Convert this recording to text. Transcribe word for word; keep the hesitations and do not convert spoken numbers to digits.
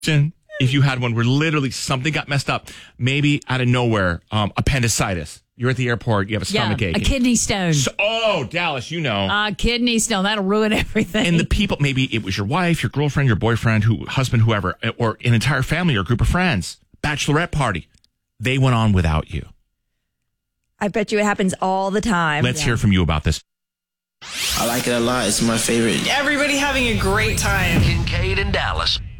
if you had one where literally something got messed up, maybe out of nowhere, um, appendicitis. You're at the airport, you have a stomach yeah, ache. a kidney stone. So, oh, Dallas, you know. A kidney stone, that'll ruin everything. And the people, maybe it was your wife, your girlfriend, your boyfriend, who, husband, whoever, or an entire family or group of friends, bachelorette party. They went on without you. I bet you it happens all the time. Let's yeah. hear from you about this. I like it a lot. It's my favorite. Everybody having a great time. Kincaid and Dallas.